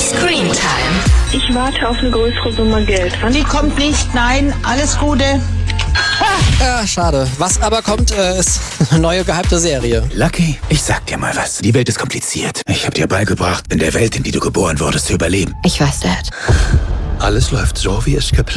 Screen Time. Ich warte auf eine größere Summe Geld. Wann Die kommt nicht, nein, alles Gute. Ja, schade. Was aber kommt, ist eine neue gehypte Serie. Lucky, ich sag dir mal was. Die Welt ist kompliziert. Ich hab dir beigebracht, in der Welt, in die du geboren wurdest, zu überleben. Ich weiß, Dad. Alles läuft so, wie es geplant